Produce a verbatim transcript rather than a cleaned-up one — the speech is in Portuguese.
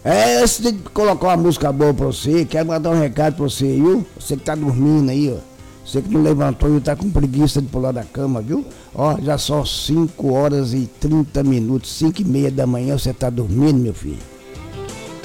É, você tem que colocar uma música boa pra você. Quero mandar um recado pra você, viu? Você que tá dormindo aí, ó. Você que não levantou e tá com preguiça de pular da cama, viu? Ó, já são cinco horas e trinta minutos, cinco e meia da manhã, você tá dormindo, meu filho.